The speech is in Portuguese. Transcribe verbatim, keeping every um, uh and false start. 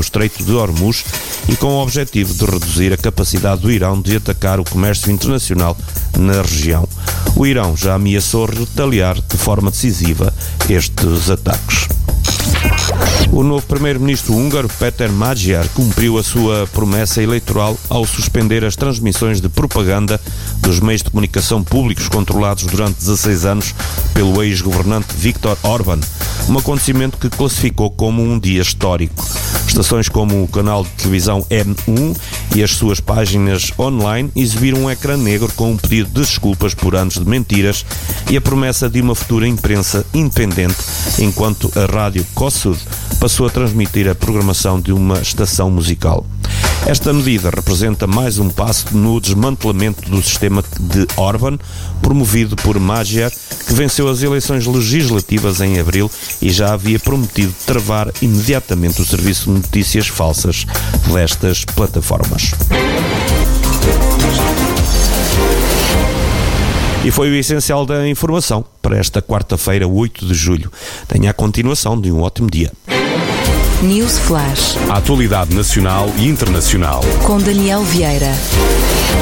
Estreito de Hormuz e com o objetivo de reduzir a capacidade do Irão de atacar o comércio internacional na região. O Irão já ameaçou retaliar de forma decisiva estes ataques. O novo primeiro-ministro húngaro, Péter Magyar, cumpriu a sua promessa eleitoral ao suspender as transmissões de propaganda dos meios de comunicação públicos controlados durante dezasseis anos pelo ex-governante Viktor Orbán, um acontecimento que classificou como um dia histórico. Estações como o canal de televisão N um e as suas páginas online exibiram um ecrã negro com um pedido de desculpas por anos de mentiras e a promessa de uma futura imprensa independente, enquanto a rádio Kossuth passou a transmitir a programação de uma estação musical. Esta medida representa mais um passo no desmantelamento do sistema de Orbán, promovido por Magyar, que venceu as eleições legislativas em abril e já havia prometido travar imediatamente o serviço de notícias falsas destas plataformas. E foi o essencial da informação para esta quarta-feira, oito de julho. Tenha a continuação de um ótimo dia. News Flash. A atualidade nacional e internacional. Com Daniel Vieira.